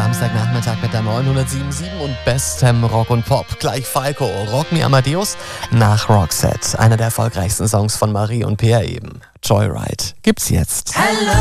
Samstagnachmittag mit der 907.7 und bestem Rock und Pop. Gleich Falco, Rock Me Amadeus nach Roxette. Einer der erfolgreichsten Songs von Marie und Peer eben. Joyride gibt's jetzt. Hello.